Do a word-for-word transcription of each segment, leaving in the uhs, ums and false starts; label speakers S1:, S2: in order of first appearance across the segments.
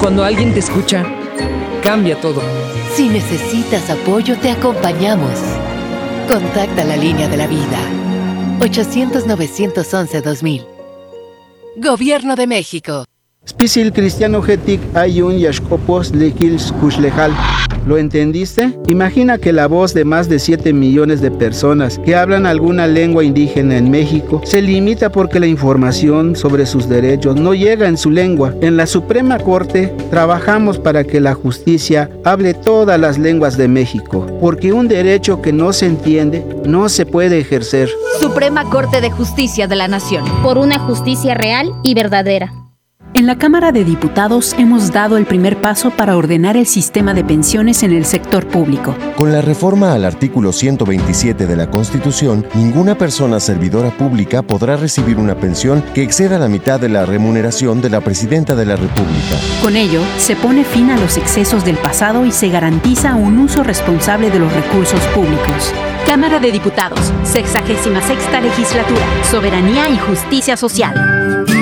S1: Cuando alguien te escucha, cambia todo.
S2: Si necesitas apoyo, te acompañamos. Contacta la línea de la vida. ochocientos, novecientos once, dos mil. Gobierno de México.
S3: Spisil cristiano getic ayun yashkopos lekils kushlejal. ¿Lo entendiste? Imagina que la voz de más de siete millones de personas que hablan alguna lengua indígena en México se limita porque la información sobre sus derechos no llega en su lengua. En la Suprema Corte trabajamos para que la justicia hable todas las lenguas de México, porque un derecho que no se entiende no se puede ejercer.
S4: Suprema Corte de Justicia de la Nación.
S5: Por una justicia real y verdadera.
S6: En la Cámara de Diputados hemos dado el primer paso para ordenar el sistema de pensiones en el sector público.
S7: Con la reforma al artículo ciento veintisiete de la Constitución, ninguna persona servidora pública podrá recibir una pensión que exceda la mitad de la remuneración de la Presidenta de la República.
S6: Con ello, se pone fin a los excesos del pasado y se garantiza un uso responsable de los recursos públicos. Cámara de Diputados, sexagésima sexta legislatura, Soberanía y Justicia Social.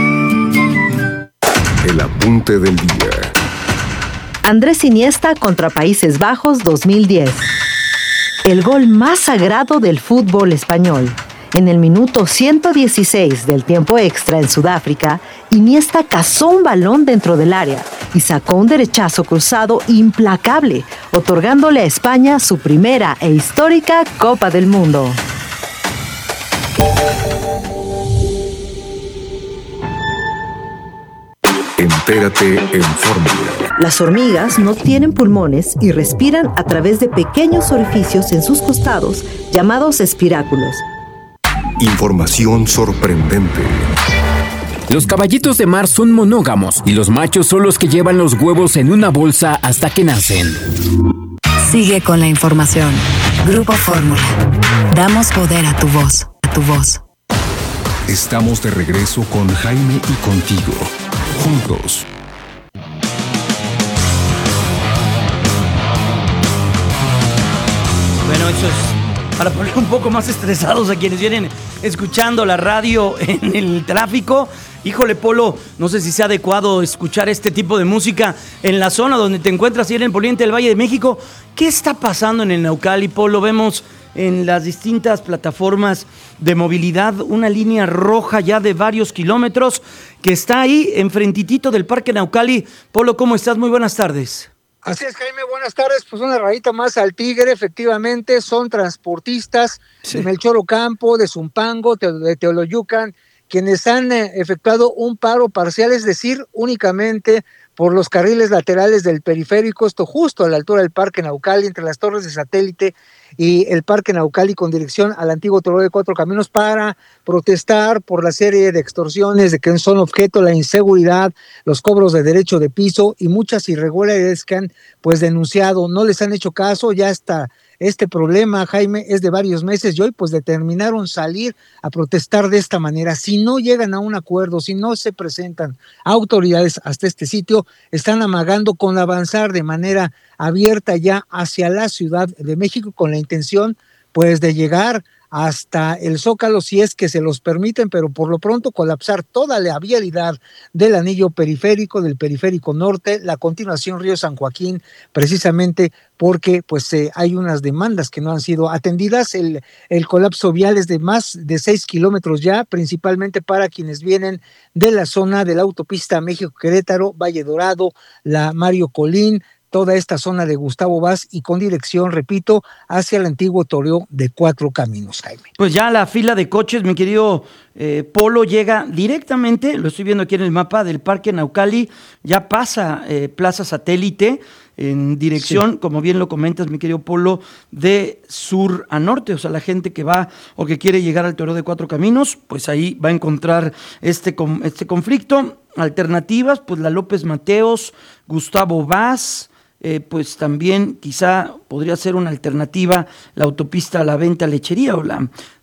S8: El apunte del día.
S9: Andrés Iniesta contra Países Bajos dos mil diez. El gol más sagrado del fútbol español. En el minuto ciento dieciséis del tiempo extra en Sudáfrica, Iniesta cazó un balón dentro del área y sacó un derechazo cruzado implacable, otorgándole a España su primera e histórica Copa del Mundo.
S8: Entérate en Fórmula.
S9: Las hormigas no tienen pulmones y respiran a través de pequeños orificios en sus costados llamados espiráculos.
S8: Información sorprendente.
S10: Los caballitos de mar son monógamos y los machos son los que llevan los huevos en una bolsa hasta que nacen.
S11: Sigue con la información. Grupo Fórmula. Damos poder a tu voz, a tu voz.
S8: Estamos de regreso con Jaime y contigo. Juntos.
S12: Bueno, eso es para poner un poco más estresados a quienes vienen escuchando la radio en el tráfico. Híjole, Polo, no sé si sea adecuado escuchar este tipo de música en la zona donde te encuentras, y en el poniente del Valle de México. ¿Qué está pasando en el Naucali, Polo? Vemos en las distintas plataformas de movilidad una línea roja ya de varios kilómetros que está ahí enfrentitito del Parque Naucali. Polo, ¿cómo estás? Muy buenas tardes.
S13: Así es, Jaime, buenas tardes. Pues una rayita más al tigre, efectivamente, son transportistas sí. de Melchor Ocampo, de Zumpango, de Teoloyucan, quienes han eh, efectuado un paro parcial, es decir, únicamente por los carriles laterales del periférico, esto justo a la altura del Parque Naucali, entre las torres de satélite y el Parque Naucali, con dirección al antiguo Toreo de Cuatro Caminos, para protestar por la serie de extorsiones de que son objeto la inseguridad, los cobros de derecho de piso y muchas irregularidades que han pues denunciado. No les han hecho caso, ya está. Este problema, Jaime, es de varios meses y hoy pues determinaron salir a protestar de esta manera. Si no llegan a un acuerdo, si no se presentan autoridades hasta este sitio, están amagando con avanzar de manera abierta ya hacia la Ciudad de México con la intención pues de llegar hasta el Zócalo si es que se los permiten, pero por lo pronto colapsar toda la vialidad del anillo periférico, del periférico norte, la continuación Río San Joaquín, precisamente porque pues eh, hay unas demandas que no han sido atendidas. El, el colapso vial es de más de seis kilómetros ya, principalmente para quienes vienen de la zona de la autopista México-Querétaro, Valle Dorado, la Mario Colín, toda esta zona de Gustavo Vaz y con dirección, repito, hacia el antiguo Toreo de Cuatro Caminos, Jaime.
S12: Pues ya la fila de coches, mi querido eh, Polo, llega directamente, lo estoy viendo aquí en el mapa, del Parque Naucali, ya pasa eh, Plaza Satélite en dirección, sí. como bien lo comentas, mi querido Polo, de sur a norte, o sea, la gente que va o que quiere llegar al Toreo de Cuatro Caminos, pues ahí va a encontrar este, este conflicto. Alternativas, pues la López Mateos, Gustavo Vaz, Eh, pues también quizá podría ser una alternativa la autopista La Venta Lechería o la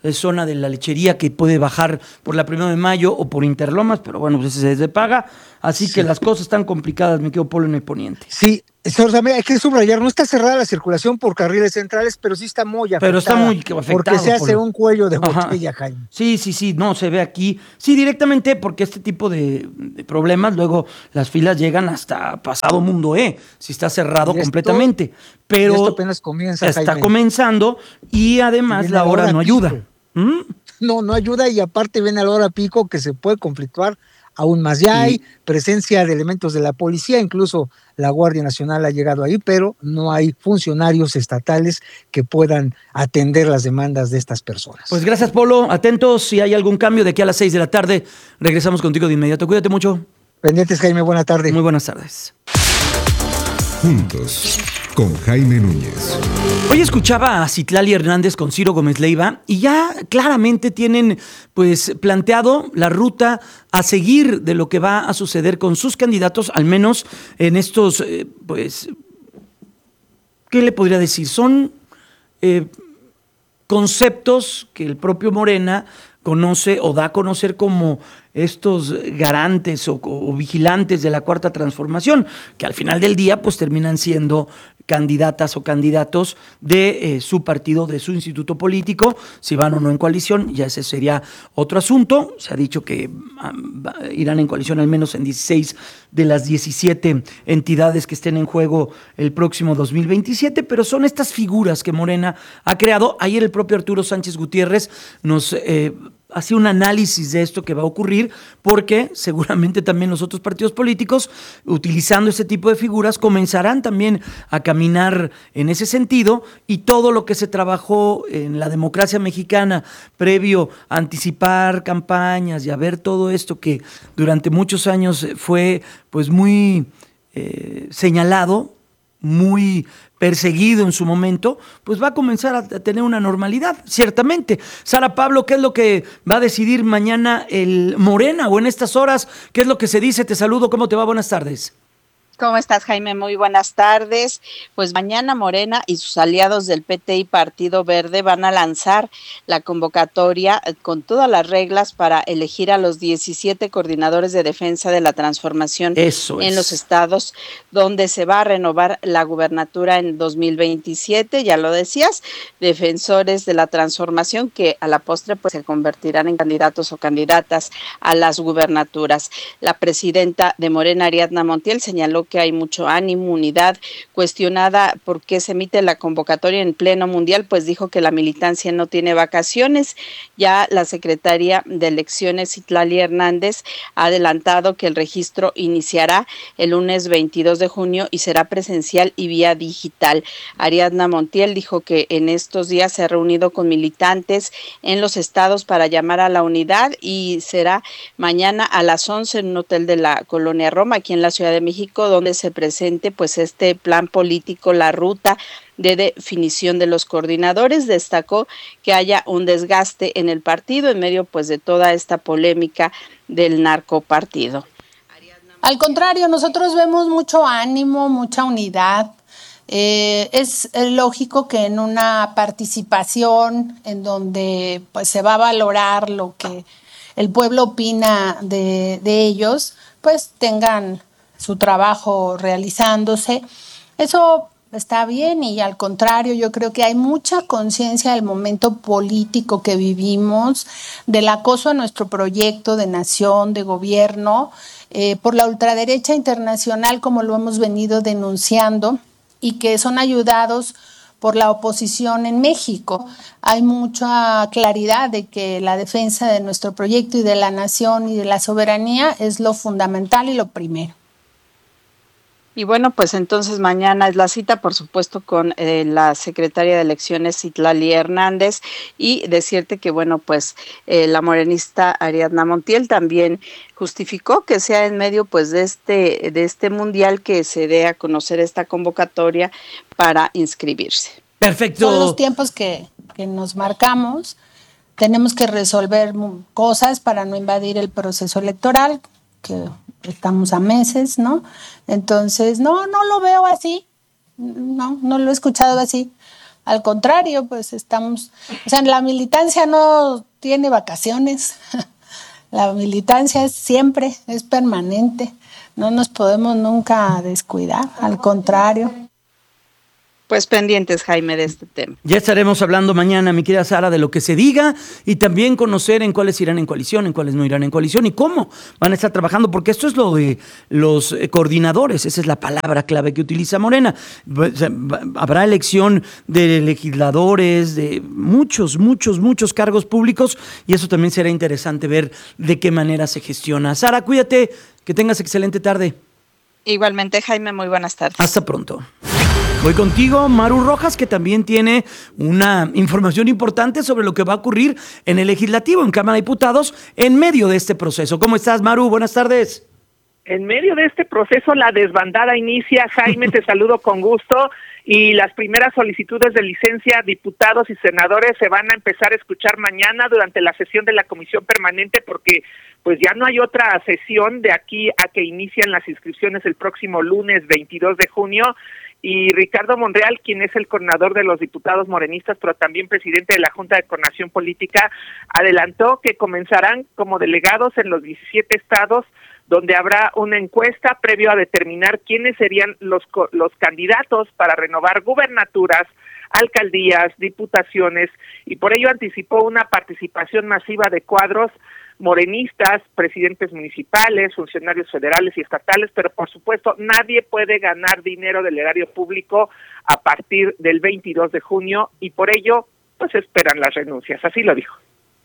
S12: eh, zona de la lechería que puede bajar por la primera de mayo o por Interlomas, pero bueno, pues ese se paga. Así sí. que las cosas están complicadas, me quedo Polo en el poniente.
S13: Sí, eso también hay que subrayar, no está cerrada la circulación por carriles centrales, pero sí está muy afectada.
S12: Pero está muy afectado.
S13: Porque se hace
S12: Polo.
S13: un cuello de botella, Jaime.
S12: Sí, sí, sí, no, se ve aquí. Sí, directamente, porque este tipo de, de problemas, luego las filas llegan hasta pasado mundo E, si está cerrado esto, completamente. Pero
S13: esto apenas comienza,
S12: está
S13: Jaime.
S12: comenzando y además la hora, hora no pico. ayuda. ¿Mm?
S13: No, no ayuda y aparte viene a la hora pico que se puede conflictuar aún más. Ya hay presencia de elementos de la policía, incluso la Guardia Nacional ha llegado ahí, pero no hay funcionarios estatales que puedan atender las demandas de estas personas.
S12: Pues gracias, Polo. Atentos, si hay algún cambio de aquí a las seis de la tarde, regresamos contigo de inmediato. Cuídate mucho.
S13: Pendientes, Jaime, buena tarde.
S12: Muy buenas tardes.
S8: Juntos, con Jaime Núñez.
S12: Hoy escuchaba a Citlali Hernández con Ciro Gómez Leiva y ya claramente tienen pues planteado la ruta a seguir de lo que va a suceder con sus candidatos, al menos en estos, eh, pues, ¿qué le podría decir? Son eh, conceptos que el propio Morena conoce o da a conocer como estos garantes o, o vigilantes de la Cuarta Transformación, que al final del día pues terminan siendo candidatas o candidatos de eh, su partido, de su instituto político, si van o no en coalición, ya ese sería otro asunto. Se ha dicho que um, irán en coalición al menos en dieciséis de las diecisiete entidades que estén en juego el próximo dos mil veintisiete, pero son estas figuras que Morena ha creado. Ayer el propio Arturo Sánchez Gutiérrez nos eh, hace un análisis de esto que va a ocurrir, porque seguramente también los otros partidos políticos, utilizando este tipo de figuras, comenzarán también a caminar en ese sentido, y todo lo que se trabajó en la democracia mexicana previo a anticipar campañas y a ver todo esto que durante muchos años fue pues muy eh, señalado, muy perseguido en su momento, pues va a comenzar a tener una normalidad, ciertamente. Sara Pablo, ¿qué es lo que va a decidir mañana el Morena o en estas horas? ¿Qué es lo que se dice? Te saludo, ¿cómo te va? Buenas tardes.
S14: ¿Cómo estás, Jaime? Muy buenas tardes. Pues mañana Morena y sus aliados del P T y Partido Verde van a lanzar la convocatoria con todas las reglas para elegir a los diecisiete coordinadores de defensa de la transformación
S12: Eso
S14: en
S12: es.
S14: los estados donde se va a renovar la gubernatura en dos mil veintisiete, ya lo decías, defensores de la transformación que a la postre pues se convertirán en candidatos o candidatas a las gubernaturas. La presidenta de Morena, Ariadna Montiel, señaló que hay mucho ánimo, unidad. Cuestionada por qué se emite la convocatoria en pleno mundial, pues dijo que la militancia no tiene vacaciones. Ya la secretaria de Elecciones, Citlali Hernández, ha adelantado que el registro iniciará el lunes veintidós de junio y será presencial y vía digital. Ariadna Montiel dijo que en estos días se ha reunido con militantes en los estados para llamar a la unidad, y será mañana a las once en un hotel de la Colonia Roma, aquí en la Ciudad de México, donde se presente pues este plan político, la ruta de definición de los coordinadores. Destacó que haya un desgaste en el partido en medio pues de toda esta polémica del narcopartido.
S15: Al contrario, nosotros vemos mucho ánimo, mucha unidad. Eh, es lógico que en una participación en donde pues se va a valorar lo que el pueblo opina de, de ellos, pues tengan su trabajo realizándose. Eso está bien, y al contrario, yo creo que hay mucha conciencia del momento político que vivimos, del acoso a nuestro proyecto de nación, de gobierno, eh, por la ultraderecha internacional, como lo hemos venido denunciando, y que son ayudados por la oposición en México. Hay mucha claridad de que la defensa de nuestro proyecto y de la nación y de la soberanía es lo fundamental y lo primero.
S14: Y bueno, pues entonces mañana es la cita, por supuesto, con eh, la secretaria de Elecciones, Citlali Hernández, y decirte que, bueno, pues eh, la morenista Ariadna Montiel también justificó que sea en medio pues de este, de este mundial que se dé a conocer esta convocatoria para inscribirse.
S12: Perfecto.
S15: Son los tiempos que, que nos marcamos. Tenemos que resolver cosas para no invadir el proceso electoral, que estamos a meses, ¿no? Entonces, no, no lo veo así, no, no lo he escuchado así. Al contrario, pues estamos, o sea, la militancia no tiene vacaciones, la militancia es siempre, es permanente, no nos podemos nunca descuidar, al contrario.
S14: Pues pendientes, Jaime, de este tema.
S12: Ya estaremos hablando mañana, mi querida Sara, de lo que se diga y también conocer en cuáles irán en coalición, en cuáles no irán en coalición y cómo van a estar trabajando, porque esto es lo de los coordinadores, esa es la palabra clave que utiliza Morena. Habrá elección de legisladores, de muchos, muchos, muchos cargos públicos y eso también será interesante ver de qué manera se gestiona. Sara, cuídate, que tengas excelente tarde.
S14: Igualmente, Jaime, muy buenas tardes.
S12: Hasta pronto. Voy contigo, Maru Rojas, que también tiene una información importante sobre lo que va a ocurrir en el Legislativo, en Cámara de Diputados, en medio de este proceso. ¿Cómo estás, Maru? Buenas tardes.
S16: En medio de este proceso, la desbandada inicia. Jaime, te saludo con gusto. Y las primeras solicitudes de licencia a diputados y senadores se van a empezar a escuchar mañana durante la sesión de la Comisión Permanente, porque pues ya no hay otra sesión de aquí a que inician las inscripciones el próximo lunes veintidós de junio. Y Ricardo Monreal, quien es el coordinador de los diputados morenistas, pero también presidente de la Junta de Coordinación Política, adelantó que comenzarán como delegados en los diecisiete estados, donde habrá una encuesta previo a determinar quiénes serían los, los candidatos para renovar gubernaturas, alcaldías, diputaciones, y por ello anticipó una participación masiva de cuadros morenistas, presidentes municipales, funcionarios federales y estatales, pero por supuesto nadie puede ganar dinero del erario público a partir del veintidós de junio y por ello pues esperan las renuncias, así lo dijo.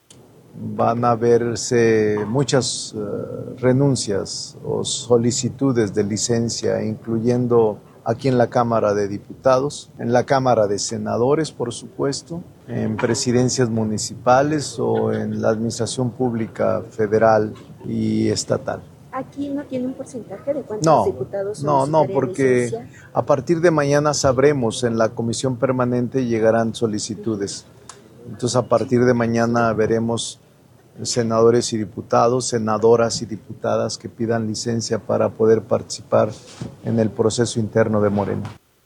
S17: Van a verse muchas uh, renuncias o solicitudes de licencia, incluyendo aquí en la Cámara de Diputados, en la Cámara de Senadores, por supuesto, en presidencias municipales o en la administración pública federal y estatal.
S18: ¿Aquí no tiene un porcentaje de cuántos
S17: no,
S18: diputados
S17: No, no, porque
S18: licencia?
S17: A partir de mañana sabremos, en la Comisión Permanente llegarán solicitudes. Entonces, a partir de mañana veremos senadores y diputados, senadoras y diputadas que pidan licencia para poder participar en el proceso interno de Morena.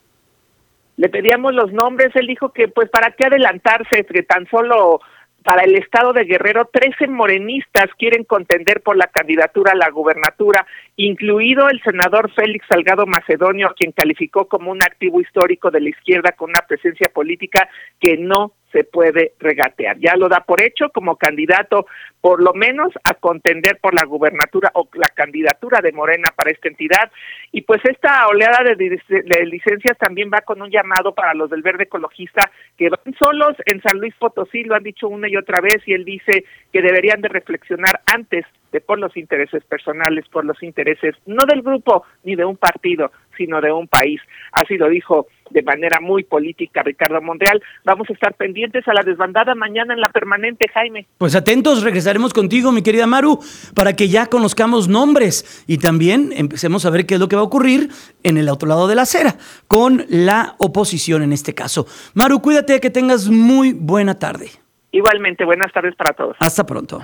S16: Le pedíamos los nombres, él dijo que pues para qué adelantarse, que tan solo para el estado de Guerrero trece morenistas quieren contender por la candidatura a la gubernatura, incluido el senador Félix Salgado Macedonio, a quien calificó como un activo histórico de la izquierda con una presencia política que no se puede regatear. Ya lo da por hecho como candidato, por lo menos a contender por la gubernatura o la candidatura de Morena para esta entidad. Y pues esta oleada de, de licencias también va con un llamado para los del Verde Ecologista que van solos en San Luis Potosí, lo han dicho una y otra vez, y él dice que deberían de reflexionar antes de por los intereses personales, por los intereses no del grupo ni de un partido, sino de un país. Así lo dijo de manera muy política Ricardo Monreal. Vamos a estar pendientes a la desbandada mañana en la permanente, Jaime.
S12: Pues atentos, regresaremos contigo, mi querida Maru, para que ya conozcamos nombres y también empecemos a ver qué es lo que va a ocurrir en el otro lado de la acera, con la oposición en este caso. Maru, cuídate, que tengas muy buena tarde.
S16: Igualmente, buenas tardes para todos.
S12: Hasta pronto.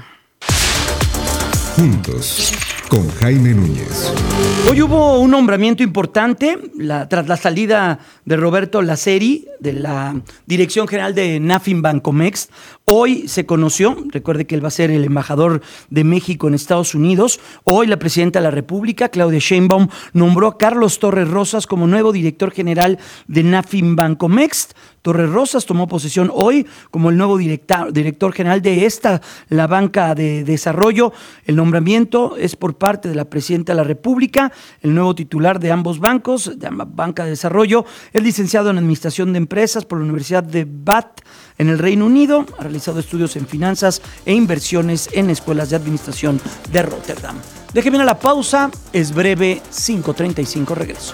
S8: Juntos, con Jaime Núñez.
S12: Hoy hubo un nombramiento importante la, tras la salida de Roberto Laceri de la Dirección General de Nafin Bancomext. Hoy se conoció, recuerde que él va a ser el embajador de México en Estados Unidos. Hoy la presidenta de la República, Claudia Sheinbaum, nombró a Carlos Torres Rosas como nuevo director general de Nafin Bancomext. Torres Rosas tomó posesión hoy como el nuevo director, director general de esta, la banca de desarrollo. El nombramiento es por parte de la presidenta de la República. El nuevo titular de ambos bancos, de ambas banca de desarrollo, es licenciado en Administración de Empresas por la Universidad de Bath en el Reino Unido. Ha realizado estudios en finanzas e inversiones en escuelas de administración de Rotterdam. Déjeme ir a la pausa, es breve, cinco treinta y cinco, regreso.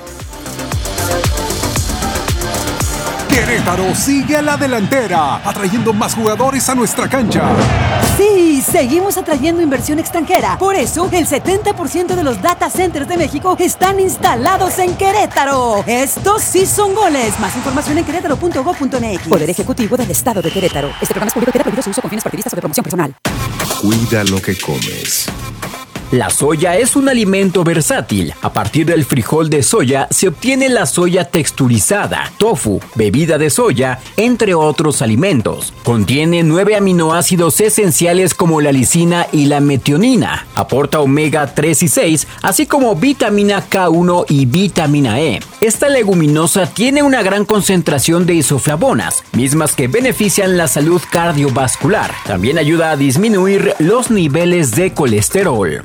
S19: Querétaro sigue a la delantera, atrayendo más jugadores a nuestra cancha.
S20: Sí, seguimos atrayendo inversión extranjera. Por eso, el setenta por ciento de los data centers de México están instalados en Querétaro. Estos sí son goles. Más información en querétaro punto gob punto eme equis. Poder Ejecutivo del Estado de Querétaro. Este programa es público y queda prohibido su uso con fines partidistas o de promoción personal.
S8: Cuida lo que comes.
S10: La soya es un alimento versátil. A partir del frijol de soya se obtiene la soya texturizada, tofu, bebida de soya, entre otros alimentos. Contiene nueve aminoácidos esenciales como la lisina y la metionina. Aporta omega tres y seis, así como vitamina K uno y vitamina E. Esta leguminosa tiene una gran concentración de isoflavonas, mismas que benefician la salud cardiovascular. También ayuda a disminuir los niveles de colesterol.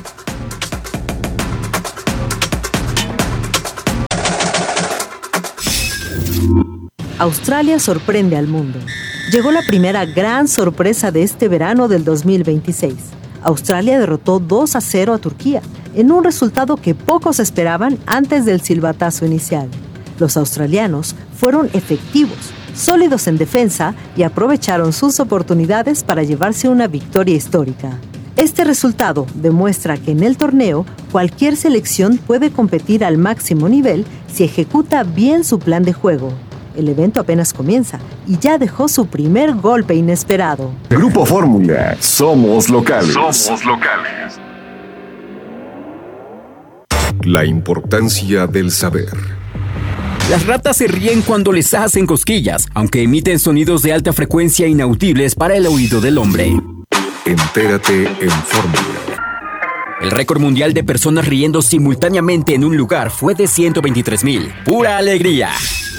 S9: Australia sorprende al mundo. Llegó la primera gran sorpresa de este verano del dos mil veintiséis. Australia derrotó dos a cero a Turquía, en un resultado que pocos esperaban antes del silbatazo inicial. Los australianos fueron efectivos, sólidos en defensa y aprovecharon sus oportunidades para llevarse una victoria histórica. Este resultado demuestra que en el torneo cualquier selección puede competir al máximo nivel si ejecuta bien su plan de juego. El evento apenas comienza y ya dejó su primer golpe inesperado.
S8: Grupo Fórmula, somos locales. Somos locales. La importancia del saber.
S10: Las ratas se ríen cuando les hacen cosquillas, aunque emiten sonidos de alta frecuencia inaudibles para el oído del hombre.
S8: Entérate en Fórmula.
S10: El récord mundial de personas riendo simultáneamente en un lugar fue de ciento veintitrés mil. ¡Pura alegría!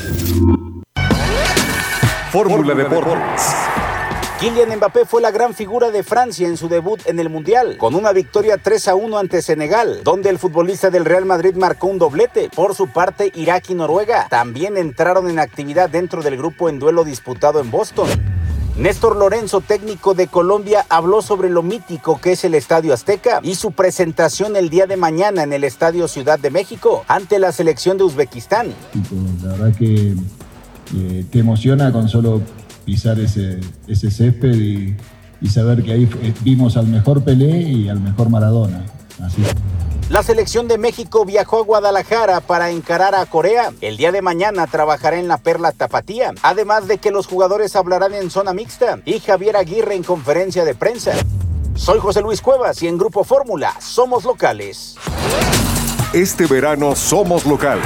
S8: Fórmula Deportes.
S21: Kylian Mbappé fue la gran figura de Francia en su debut en el Mundial, con una victoria tres a uno ante Senegal, donde el futbolista del Real Madrid marcó un doblete. Por su parte, Irak y Noruega también entraron en actividad dentro del grupo en duelo disputado en Boston. Néstor Lorenzo, técnico de Colombia, habló sobre lo mítico que es el Estadio Azteca y su presentación el día de mañana en el Estadio Ciudad de México ante la selección de Uzbekistán.
S22: La verdad que eh, te emociona con solo pisar ese, ese césped y, y saber que ahí vimos al mejor Pelé y al mejor Maradona. Así.
S21: La selección de México viajó a Guadalajara para encarar a Corea. El día de mañana trabajará en la Perla Tapatía, además de que los jugadores hablarán en zona mixta y Javier Aguirre en conferencia de prensa. Soy José Luis Cuevas y en Grupo Fórmula somos locales.
S8: Este verano somos locales.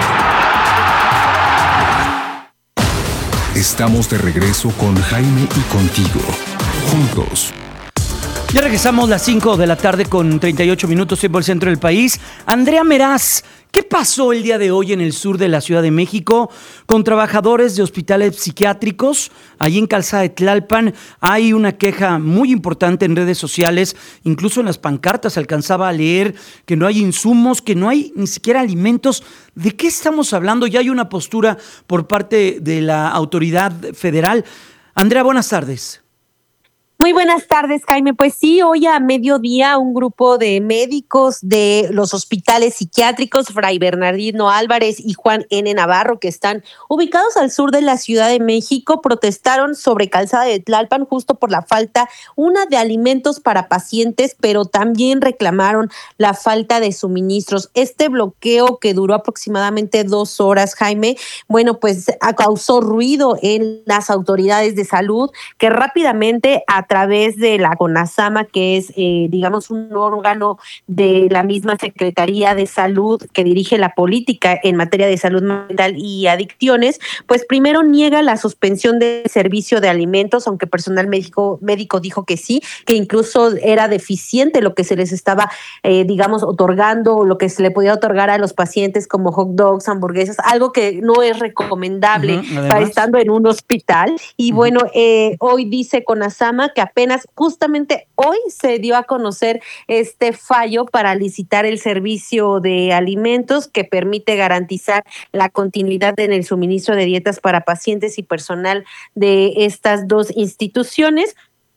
S8: Estamos de regreso con Jaime y contigo, juntos.
S12: Ya regresamos las cinco de la tarde con treinta y ocho minutos, tiempo del centro del país. Andrea Meraz, ¿qué pasó el día de hoy en el sur de la Ciudad de México con trabajadores de hospitales psiquiátricos? Allí en Calzada de Tlalpan hay una queja muy importante en redes sociales, incluso en las pancartas alcanzaba a leer que no hay insumos, que no hay ni siquiera alimentos. ¿De qué estamos hablando? Ya hay una postura por parte de la autoridad federal. Andrea, buenas tardes.
S23: Muy buenas tardes, Jaime. Pues sí, hoy a mediodía un grupo de médicos de los hospitales psiquiátricos Fray Bernardino Álvarez y Juan N. Navarro, que están ubicados al sur de la Ciudad de México, protestaron sobre Calzada de Tlalpan justo por la falta, una, de alimentos para pacientes, pero también reclamaron la falta de suministros. Este bloqueo, que duró aproximadamente dos horas, Jaime, bueno, pues causó ruido en las autoridades de salud, que rápidamente a A través de la CONASAMA, que es, eh, digamos, un órgano de la misma Secretaría de Salud que dirige la política en materia de salud mental y adicciones, pues primero niega la suspensión del servicio de alimentos, aunque personal médico, médico dijo que sí, que incluso era deficiente lo que se les estaba, eh, digamos, otorgando, o lo que se le podía otorgar a los pacientes como hot dogs, hamburguesas, algo que no es recomendable uh-huh, para estando en un hospital. Y uh-huh. bueno, eh, hoy dice CONASAMA que apenas justamente hoy se dio a conocer este fallo para licitar el servicio de alimentos que permite garantizar la continuidad en el suministro de dietas para pacientes y personal de estas dos instituciones.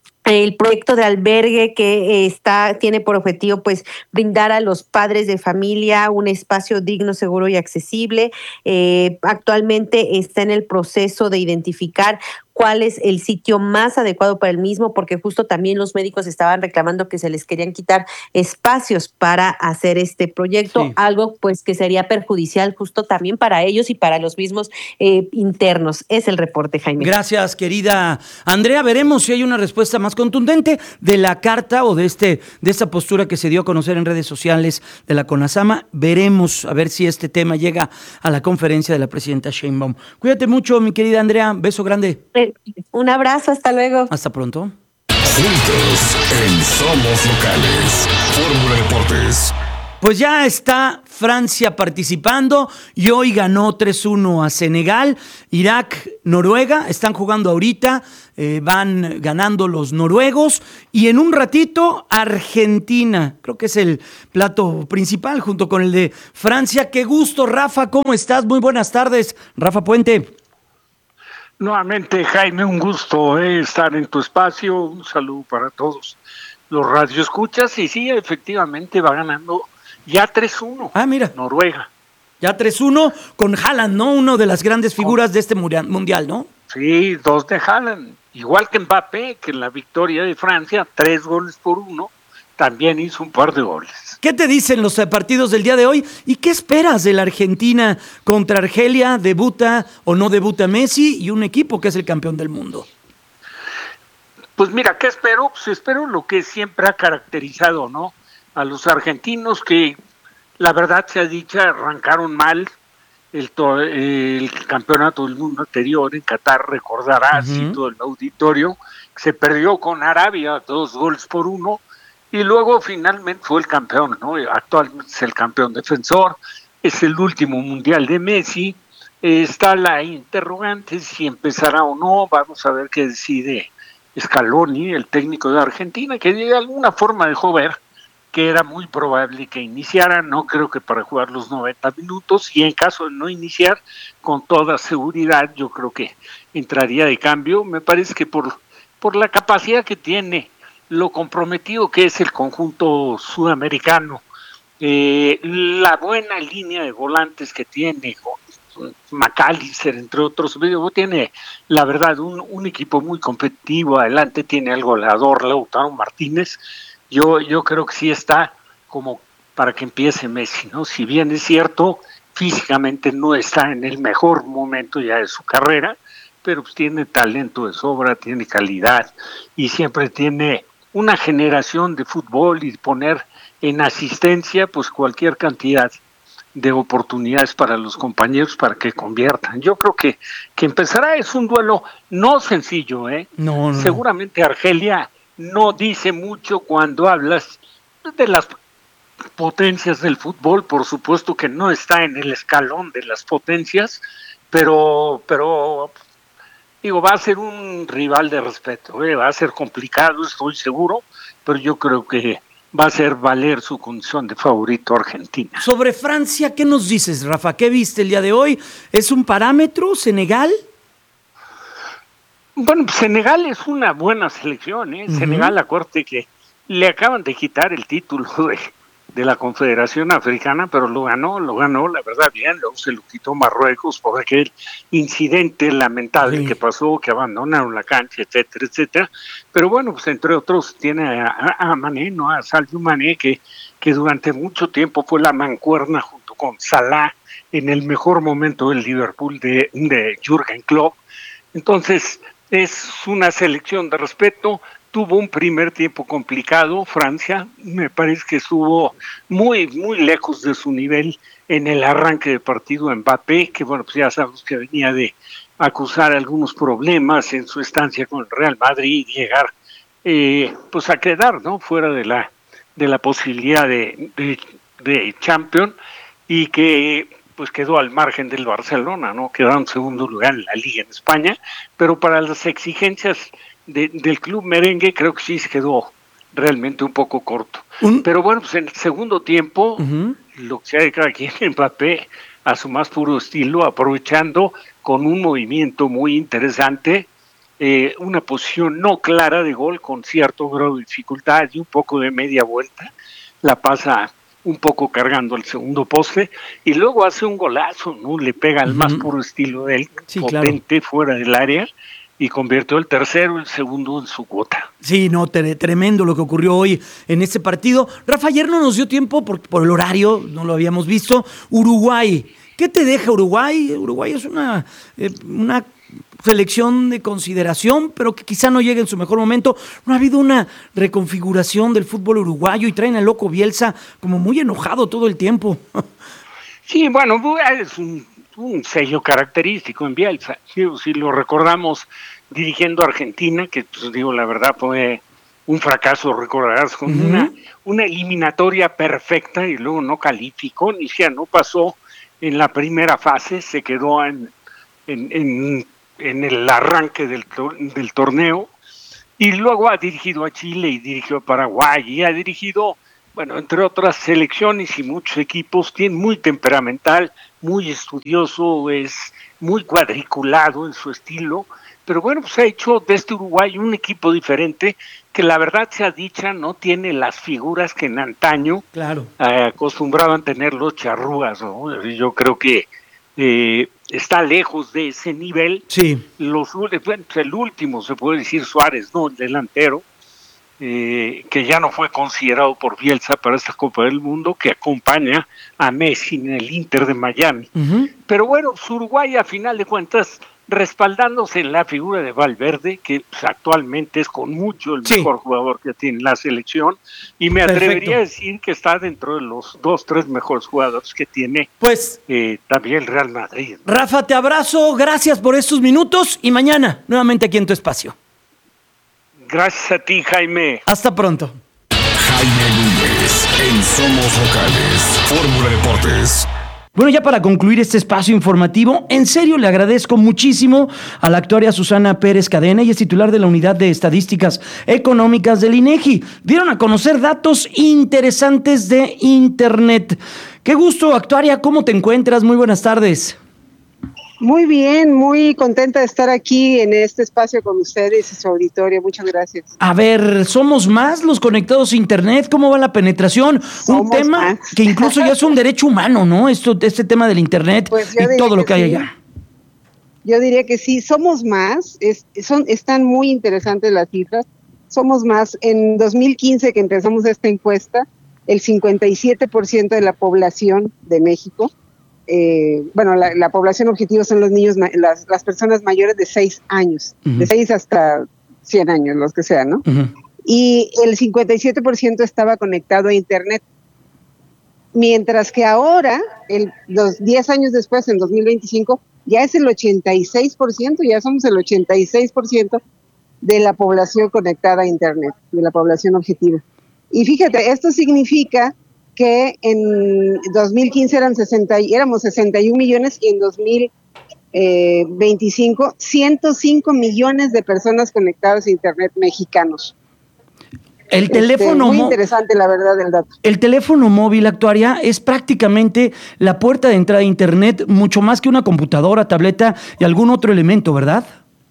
S23: El proyecto de albergue que está tiene por objetivo pues brindar a los padres de familia un espacio digno, seguro y accesible. Eh, actualmente está en el proceso de identificar cuál es el sitio más adecuado para el mismo, porque justo también los médicos estaban reclamando que se les querían quitar espacios para hacer este proyecto, sí. algo pues que sería perjudicial justo también para ellos y para los mismos eh, internos. Es el reporte, Jaime.
S12: Gracias, querida Andrea. Veremos si hay una respuesta más contundente de la carta o de este de esta postura que se dio a conocer en redes sociales de la CONASAMA. Veremos a ver si este tema llega a la conferencia de la presidenta Sheinbaum. Cuídate mucho, mi querida Andrea. Beso grande.
S23: Eh, un abrazo, hasta luego.
S12: Hasta pronto.
S8: Juntos en Somos Locales. Fórmula Deportes.
S12: Pues ya está Francia participando y hoy ganó tres uno a Senegal. Irak, Noruega, están jugando ahorita, eh, van ganando los noruegos. Y en un ratito, Argentina. Creo que es el plato principal junto con el de Francia. Qué gusto, Rafa, ¿cómo estás? Muy buenas tardes, Rafa Puente.
S1: Nuevamente, Jaime, un gusto eh, estar en tu espacio. Un saludo para todos los radioescuchas. Y sí, efectivamente va ganando ya tres uno.
S12: Ah, mira.
S1: Noruega.
S12: Ya tres uno con Haaland, ¿no? Uno de las grandes figuras de este mundial, ¿no?
S1: Sí, dos de Haaland. Igual que Mbappé, que en la victoria de Francia, tres goles por uno, también hizo un par de goles.
S12: ¿Qué te dicen los partidos del día de hoy? ¿Y qué esperas de la Argentina contra Argelia? ¿Debuta o no debuta Messi? Y un equipo que es el campeón del mundo.
S1: Pues mira, ¿qué espero? Pues espero lo que siempre ha caracterizado, ¿no? A los argentinos, que la verdad se ha dicho arrancaron mal el, to- el campeonato del mundo anterior en Qatar, recordarás, uh-huh. y todo el auditorio, se perdió con Arabia dos goles por uno y luego finalmente fue el campeón, ¿no? Actualmente es el campeón defensor, es el último mundial de Messi, eh, está la interrogante si empezará o no, vamos a ver qué decide Scaloni, el técnico de Argentina, que de alguna forma dejó ver que era muy probable que iniciara, no creo que para jugar los noventa minutos, y en caso de no iniciar, con toda seguridad, yo creo que entraría de cambio. Me parece que por, por la capacidad que tiene, lo comprometido que es el conjunto sudamericano, eh, la buena línea de volantes que tiene, McAllister, entre otros, tiene la verdad un, un equipo muy competitivo, adelante tiene al goleador Lautaro Martínez. Yo, yo creo que sí está como para que empiece Messi, ¿no? Si bien es cierto, físicamente no está en el mejor momento ya de su carrera, pero pues tiene talento de sobra, tiene calidad y siempre tiene una generación de fútbol y poner en asistencia pues cualquier cantidad de oportunidades para los compañeros para que conviertan. Yo creo que, que empezará, es un duelo no sencillo, ¿eh?
S12: No, no.
S1: Seguramente Argelia no dice mucho cuando hablas de las potencias del fútbol, por supuesto que no está en el escalón de las potencias, pero, pero digo, va a ser un rival de respeto, ¿eh? Va a ser complicado, estoy seguro, pero yo creo que va a hacer valer su condición de favorito Argentina.
S12: Sobre Francia, ¿qué nos dices, Rafa? ¿Qué viste el día de hoy? ¿Es un parámetro Senegal?
S1: Bueno, Senegal es una buena selección, ¿eh? Uh-huh. Senegal, acuérdate que le acaban de quitar el título de, de la Confederación Africana, pero lo ganó, lo ganó, la verdad, bien, luego se lo quitó Marruecos por aquel incidente lamentable sí. que pasó, que abandonaron la cancha, etcétera, etcétera. Pero bueno, pues entre otros tiene a, a Mané, ¿no? A Sadio Mané, que, que durante mucho tiempo fue la mancuerna junto con Salah en el mejor momento del Liverpool de, de Jürgen Klopp. Entonces, es una selección de respeto. Tuvo un primer tiempo complicado, Francia, me parece que estuvo muy, muy lejos de su nivel en el arranque de partido. Mbappé, que bueno, pues ya sabemos que venía de acusar algunos problemas en su estancia con el Real Madrid y llegar eh, pues a quedar, ¿no? Fuera de la, de la posibilidad de, de, de Champions, y que pues quedó al margen del Barcelona, ¿no? Quedó en segundo lugar en la Liga en España, pero para las exigencias de, del club merengue creo que sí se quedó realmente un poco corto. ¿Mm? Pero bueno, pues en el segundo tiempo, uh-huh. lo que sea de cada quien, Mbappé a su más puro estilo, aprovechando con un movimiento muy interesante, eh, una posición no clara de gol con cierto grado de dificultad y un poco de media vuelta, la pasa un poco cargando el segundo poste, y luego hace un golazo, ¿no? Le pega al uh-huh. más puro estilo de él, sí, potente, claro. fuera del área, y convirtió el tercero, el segundo en su cuota.
S12: Sí, no, tre- tremendo lo que ocurrió hoy en este partido. Rafa, ayer no nos dio tiempo por, por el horario, no lo habíamos visto. Uruguay, ¿qué te deja Uruguay? Uruguay es una, eh, una selección de consideración, pero que quizá no llegue en su mejor momento. No ha habido una reconfiguración del fútbol uruguayo y traen al loco Bielsa como muy enojado todo el tiempo.
S1: Sí, bueno, es un, un sello característico en Bielsa. Si, si lo recordamos dirigiendo a Argentina, que pues digo, la verdad fue un fracaso, recordarás, con uh-huh. una, una eliminatoria perfecta y luego no calificó, ni siquiera no pasó en la primera fase, se quedó en, en, en, en el arranque del, del torneo, y luego ha dirigido a Chile y dirigió a Paraguay y ha dirigido, bueno, entre otras selecciones y muchos equipos. Tiene muy temperamental, muy estudioso, es muy cuadriculado en su estilo, pero bueno, pues ha hecho de este Uruguay un equipo diferente que la verdad sea dicha no tiene las figuras que en antaño
S12: claro.
S1: eh, acostumbraban tener los charrúas, ¿no? Yo creo que eh, está lejos de ese nivel.
S12: Sí.
S1: Los, bueno, el último, se puede decir Suárez, ¿no? El delantero. Eh, que ya no fue considerado por Bielsa para esta Copa del Mundo, que acompaña a Messi en el Inter de Miami.
S12: Uh-huh.
S1: Pero bueno, Uruguay a final de cuentas, respaldándose en la figura de Valverde, que pues, actualmente es con mucho el
S12: sí.
S1: mejor jugador que tiene la selección, y me
S12: Perfecto.
S1: atrevería a decir que está dentro de los dos, tres mejores jugadores que tiene
S12: pues,
S1: eh, también el Real Madrid.
S12: Rafa, te abrazo, gracias por estos minutos y mañana nuevamente aquí en tu espacio.
S1: Gracias a ti, Jaime.
S12: Hasta pronto.
S8: Jaime Núñez, en Somos Locales, Fórmula Deportes.
S12: Bueno, ya para concluir este espacio informativo, en serio le agradezco muchísimo a la actuaria Susana Pérez Cadena, y es titular de la Unidad de Estadísticas Económicas del INEGI. Dieron a conocer datos interesantes de Internet. Qué gusto, actuaria, ¿cómo te encuentras? Muy buenas tardes.
S2: Muy bien, muy contenta de estar aquí en este espacio con ustedes y su auditorio. Muchas gracias.
S12: A ver, ¿somos más los conectados a Internet? ¿Cómo va la penetración?
S2: Somos
S12: un tema
S2: más.
S12: que incluso ya es un derecho humano, ¿no? Esto, este tema del Internet
S2: pues
S12: y todo lo que, que hay
S2: sí.
S12: allá.
S2: Yo diría que sí, somos más. Es, son, están muy interesantes las cifras. Somos más. En dos mil quince, que empezamos esta encuesta, el cincuenta y siete por ciento de la población de México, Eh, bueno, la, la población objetivo son los niños, las, las personas mayores de seis años, uh-huh. de seis hasta cien años, los que sean, ¿no?
S12: Uh-huh.
S2: Y el cincuenta y siete por ciento estaba conectado a Internet. Mientras que ahora, el, los diez años después, en dos mil veinticinco, ya es el ochenta y seis por ciento, ya somos el ochenta y seis por ciento de la población conectada a Internet, de la población objetiva. Y fíjate, esto significa que en dos mil quince eran sesenta, éramos sesenta y un millones y en dos mil veinticinco ciento cinco millones de personas conectadas a Internet mexicanos.
S12: El teléfono
S2: este, muy interesante, la verdad, el dato.
S12: El teléfono móvil, actuaria, es prácticamente la puerta de entrada a Internet, mucho más que una computadora, tableta y algún otro elemento, ¿verdad?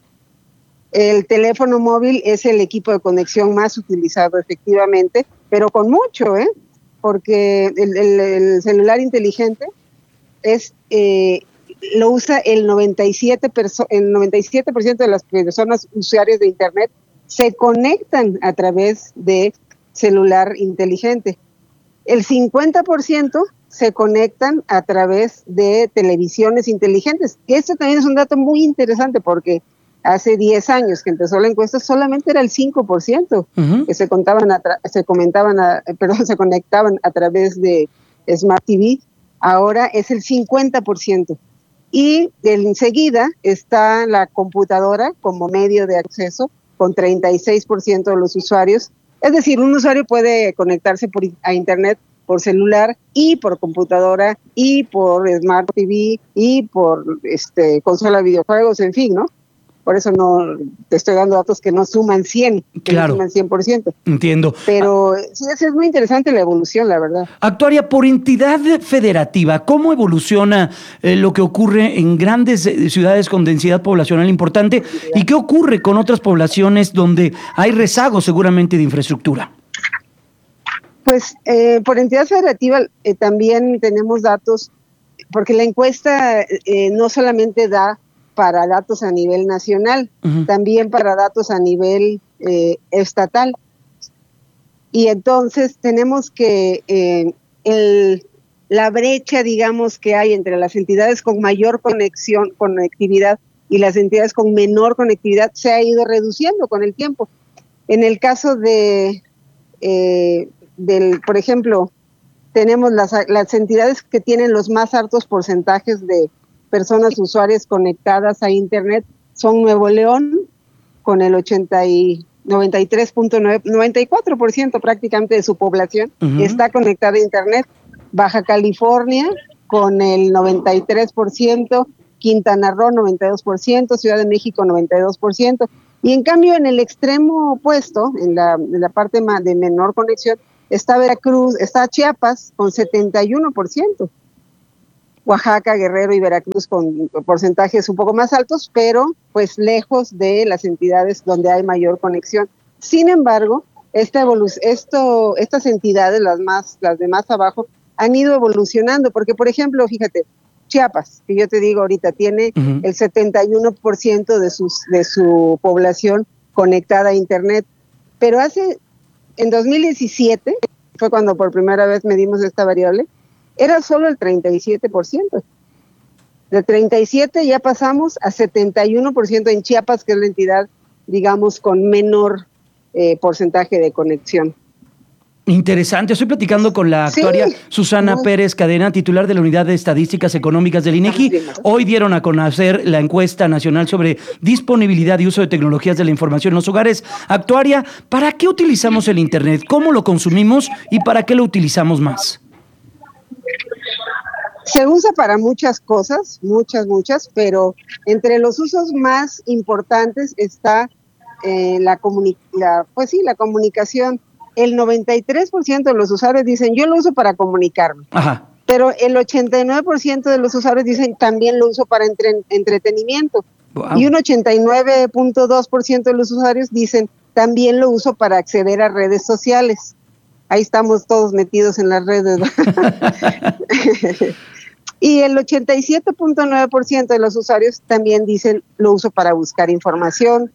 S2: El teléfono móvil es el equipo de conexión más utilizado, efectivamente, pero con mucho, ¿eh? Porque el, el, el celular inteligente es eh, lo usa el noventa y siete por ciento, el noventa y siete por ciento de las personas usuarias de Internet se conectan a través de celular inteligente. El cincuenta por ciento se conectan a través de televisiones inteligentes. Esto también es un dato muy interesante porque hace diez años que empezó la encuesta, solamente era el cinco por ciento uh-huh. que se contaban a tra- se comentaban a, perdón, se conectaban a través de Smart T V. Ahora es el cincuenta por ciento. Y enseguida está la computadora como medio de acceso con treinta y seis por ciento de los usuarios. Es decir, un usuario puede conectarse por, a Internet por celular y por computadora y por Smart T V y por este, consola de videojuegos, en fin, ¿no? Por eso no te estoy dando datos que no suman cien, que
S12: claro.
S2: no suman cien por ciento.
S12: Entiendo.
S2: Pero sí, es muy interesante la evolución, la verdad.
S12: Actuaria, por entidad federativa, ¿cómo evoluciona eh, lo que ocurre en grandes eh, ciudades con densidad poblacional importante? ¿Y qué ocurre con otras poblaciones donde hay rezago seguramente de infraestructura?
S2: Pues eh, por entidad federativa eh, también tenemos datos, porque la encuesta eh, no solamente da para datos a nivel nacional, uh-huh. también para datos a nivel eh, estatal. Y entonces tenemos que eh, el, la brecha, digamos, que hay entre las entidades con mayor conexión, conectividad y las entidades con menor conectividad se ha ido reduciendo con el tiempo. En el caso de, eh, del, por ejemplo, tenemos las, las entidades que tienen los más altos porcentajes de personas usuarias conectadas a Internet son Nuevo León, con el ochenta y noventa y tres punto nueve, noventa y cuatro por ciento prácticamente de su población uh-huh. está conectada a Internet. Baja California, con el noventa y tres por ciento, Quintana Roo noventa y dos por ciento, Ciudad de México noventa y dos por ciento, y en cambio en el extremo opuesto, en la, en la parte más de menor conexión, está Veracruz, está Chiapas con setenta y uno por ciento, Oaxaca, Guerrero y Veracruz con porcentajes un poco más altos, pero pues lejos de las entidades donde hay mayor conexión. Sin embargo, esta evolu- esto, estas entidades, las más, las de más abajo, han ido evolucionando, porque por ejemplo, fíjate, Chiapas, que yo te digo ahorita, tiene uh-huh. el setenta y uno por ciento de, sus, de su población conectada a Internet, pero hace, en dos mil diecisiete, fue cuando por primera vez medimos esta variable, era solo el treinta y siete por ciento. De treinta y siete ya pasamos a setenta y uno por ciento en Chiapas, que es la entidad, digamos, con menor eh, porcentaje de conexión.
S12: Interesante. Estoy platicando con la actuaria sí, Susana muy... Pérez Cadena, titular de la Unidad de Estadísticas Económicas del INEGI. Hoy dieron a conocer la encuesta nacional sobre disponibilidad y uso de tecnologías de la información en los hogares. Actuaria, ¿para qué utilizamos el Internet? ¿Cómo lo consumimos y para qué lo utilizamos más?
S2: Se usa para muchas cosas, muchas, muchas, pero entre los usos más importantes está eh, la, comuni- la, pues sí, la comunicación. El noventa y tres por ciento de los usuarios dicen, yo lo uso para comunicarme. Ajá. Pero el ochenta y nueve por ciento de los usuarios dicen, también lo uso para entre- entretenimiento. Wow. Y un ochenta y nueve punto dos por ciento de los usuarios dicen, también lo uso para acceder a redes sociales. Ahí estamos todos metidos en las redes. Y el ochenta y siete punto nueve por ciento de los usuarios también dicen, lo uso para buscar información,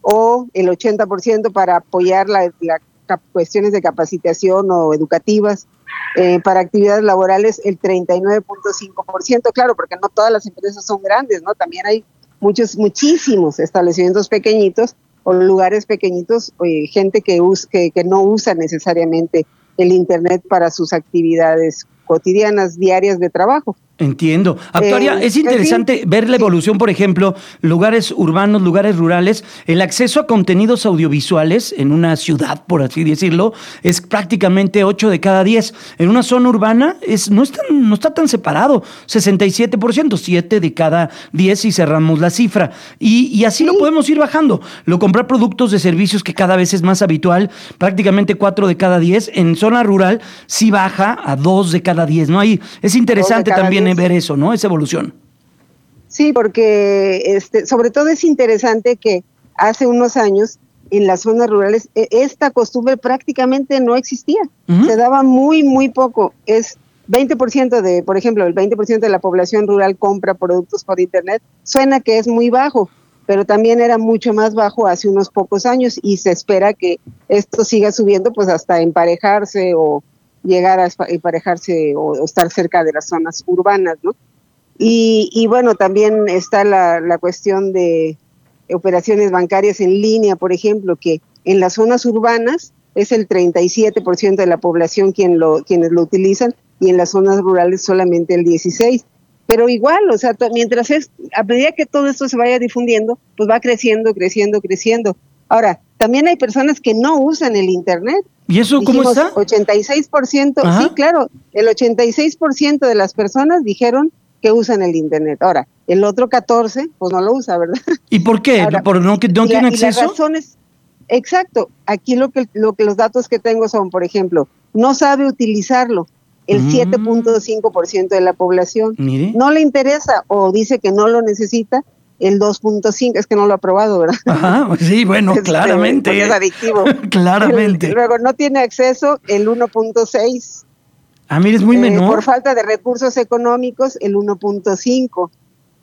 S2: o el ochenta por ciento para apoyar la, la cuestiones de capacitación o educativas, eh, para actividades laborales el treinta y nueve punto cinco por ciento, claro, porque no todas las empresas son grandes, ¿no? También hay muchos, muchísimos establecimientos pequeñitos o lugares pequeñitos, eh, gente que, us, que, que no usa necesariamente el Internet para sus actividades cotidianas, diarias de trabajo.
S12: Entiendo. Actuaria, eh, es interesante sí, ver la evolución, por ejemplo, lugares urbanos, lugares rurales. El acceso a contenidos audiovisuales en una ciudad, por así decirlo, es prácticamente ocho de cada diez. En una zona urbana es, no, es tan, no está tan separado, sesenta y siete por ciento, siete de cada diez si cerramos la cifra. Y, y así sí. lo podemos ir bajando. Lo comprar productos de servicios que cada vez es más habitual, prácticamente cuatro de cada diez. En zona rural sí baja a dos de cada diez. ¿No? Ahí es interesante también ver eso, ¿no? Esa evolución.
S2: Sí, porque este, sobre todo es interesante que hace unos años en las zonas rurales esta costumbre prácticamente no existía. Uh-huh. Se daba muy, muy poco. Es veinte por ciento de, por ejemplo, el veinte por ciento de la población rural compra productos por Internet. Suena que es muy bajo, pero también era mucho más bajo hace unos pocos años y se espera que esto siga subiendo pues hasta emparejarse o llegar a emparejarse o, o estar cerca de las zonas urbanas, ¿no? Y, y bueno, también está la, la cuestión de operaciones bancarias en línea, por ejemplo, que en las zonas urbanas es el treinta y siete por ciento de la población quien lo, quienes lo utilizan y en las zonas rurales solamente el dieciséis por ciento. Pero igual, o sea, to, mientras es, a medida que todo esto se vaya difundiendo, pues va creciendo, creciendo, creciendo. Ahora, también hay personas que no usan el Internet.
S12: ¿Y eso cómo
S2: Dijimos,
S12: está?
S2: ochenta y seis por ciento, Ajá. sí, claro, el ochenta y seis por ciento de las personas dijeron que usan el Internet. Ahora, el otro catorce por ciento, pues no lo usa, ¿verdad?
S12: ¿Y por qué? Ahora, ¿Por no, que no tiene acceso?
S2: Y las razones, exacto, aquí lo que, lo que los datos que tengo son, por ejemplo, no sabe utilizarlo, el mm. siete punto cinco por ciento de la población. Mire. No le interesa o dice que no lo necesita, el dos punto cinco, es que no lo ha probado, ¿verdad?
S12: Ajá, sí, bueno, este, claramente.
S2: Es adictivo.
S12: Claramente.
S2: El, luego no tiene acceso el uno punto seis.
S12: Ah, mire, es muy
S2: eh,
S12: menor.
S2: Por falta de recursos económicos, el uno punto cinco.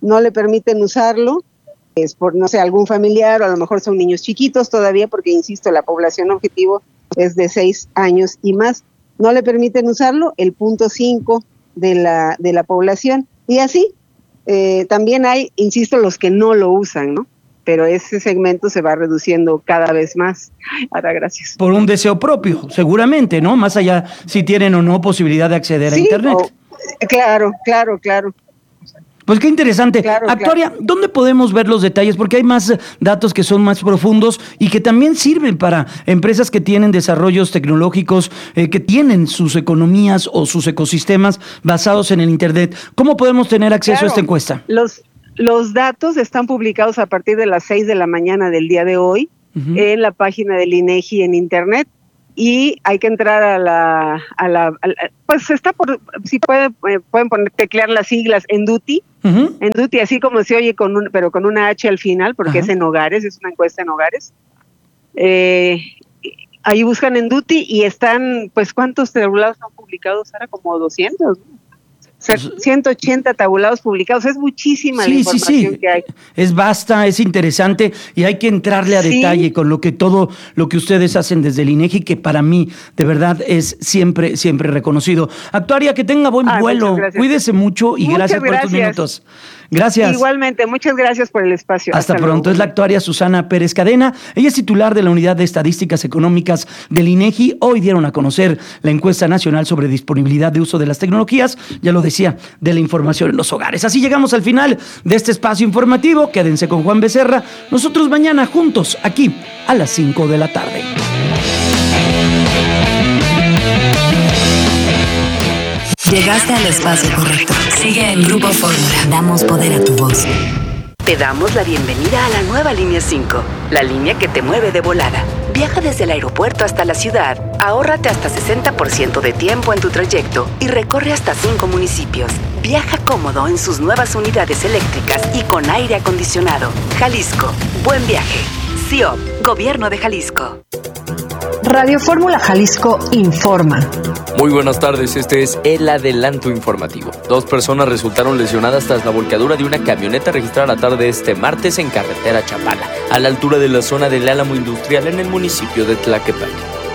S2: no le permiten usarlo, es por, no sé, algún familiar, o a lo mejor son niños chiquitos todavía, porque, insisto, la población objetivo es de seis años y más. No le permiten usarlo el punto cinco de la, de la población. Y así, eh, también hay, insisto, los que no lo usan, ¿no? Pero ese segmento se va reduciendo cada vez más. Ahora, gracias.
S12: Por un deseo propio, seguramente, ¿no? Más allá si tienen o no posibilidad de acceder
S2: sí,
S12: a Internet.
S2: O, claro, claro, claro.
S12: Pues qué interesante.
S2: Claro,
S12: Actuaria,
S2: claro.
S12: ¿dónde podemos ver los detalles? Porque hay más datos que son más profundos y que también sirven para empresas que tienen desarrollos tecnológicos, eh, que tienen sus economías o sus ecosistemas basados en el Internet. ¿Cómo podemos tener acceso
S2: Claro,
S12: a esta encuesta?
S2: Los, los datos están publicados a partir de las seis de la mañana del día de hoy uh-huh. en la página del INEGI en Internet. Y hay que entrar a la, a la, a la pues está por, si puede, eh, pueden poner, teclear las siglas ENDUTI, uh-huh. ENDUTI, así como se oye, con un, pero con una H al final, porque uh-huh. es en hogares, es una encuesta en hogares. Eh, ahí buscan ENDUTI y están, pues, ¿cuántos tabulados han publicados ahora? Como doscientos, ¿no? ciento ochenta tabulados publicados, es muchísima
S12: sí,
S2: la información
S12: sí, sí.
S2: que hay.
S12: Es vasta, es interesante y hay que entrarle a sí. detalle con lo que todo lo que ustedes hacen desde el INEGI, que para mí de verdad es siempre, siempre reconocido. Actuaria, que tenga buen ah, vuelo, cuídese mucho y gracias, gracias por estos minutos. Gracias.
S2: Igualmente, muchas gracias por el espacio.
S12: Hasta, Hasta pronto. Luego. Es la actuaria Susana Pérez Cadena. Ella es titular de la Unidad de Estadísticas Económicas del INEGI. Hoy dieron a conocer la encuesta nacional sobre disponibilidad de uso de las tecnologías, ya lo decía, de la información en los hogares. Así llegamos al final de este espacio informativo. Quédense con Juan Becerra. Nosotros mañana juntos, aquí, a las cinco de la tarde.
S11: Llegaste al espacio correcto. Sigue en Grupo Fórmula. Damos poder a tu voz.
S3: Te damos la bienvenida a la nueva línea cinco, la línea que te mueve de volada. Viaja desde el aeropuerto hasta la ciudad, ahórrate hasta sesenta por ciento de tiempo en tu trayecto y recorre hasta cinco municipios. Viaja cómodo en sus nuevas unidades eléctricas y con aire acondicionado. Jalisco, buen viaje. C I O P, Gobierno de Jalisco.
S9: Radio Fórmula Jalisco informa.
S4: Muy buenas tardes, este es el adelanto informativo. Dos personas resultaron lesionadas tras la volcadura de una camioneta registrada la tarde de este martes en carretera Chapala, a la altura de la zona del Álamo Industrial en el municipio de Tlaquepaque.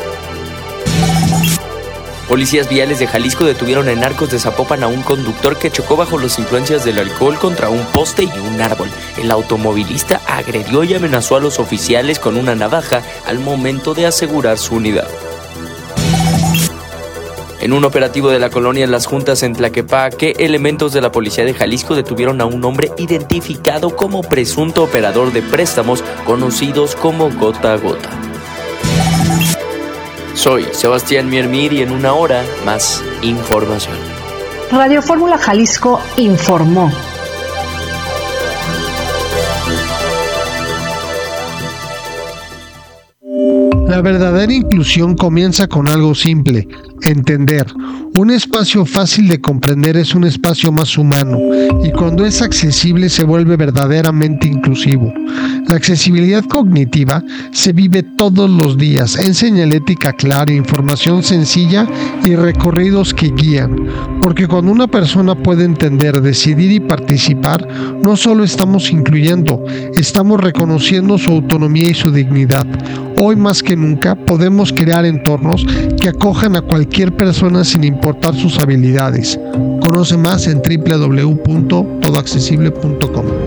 S4: Policías viales de Jalisco detuvieron en Arcos de Zapopan a un conductor que chocó bajo las influencias del alcohol contra un poste y un árbol. El automovilista agredió y amenazó a los oficiales con una navaja al momento de asegurar su unidad. En un operativo de la colonia Las Juntas en Tlaquepaque, elementos de la Policía de Jalisco detuvieron a un hombre identificado como presunto operador de préstamos conocidos como Gota a Gota. Soy Sebastián Miermir y en una hora más información.
S9: Radio Fórmula Jalisco informó.
S5: La verdadera inclusión comienza con algo simple: entender. Un espacio fácil de comprender es un espacio más humano, y cuando es accesible se vuelve verdaderamente inclusivo. La accesibilidad cognitiva se vive todos los días en señalética clara, información sencilla y recorridos que guían. Porque cuando una persona puede entender, decidir y participar, no solo estamos incluyendo, estamos reconociendo su autonomía y su dignidad. Hoy más que nunca podemos crear entornos que acojan a cualquier persona sin importar sus habilidades. Conoce más en doble u doble u doble u punto todo accesible punto com.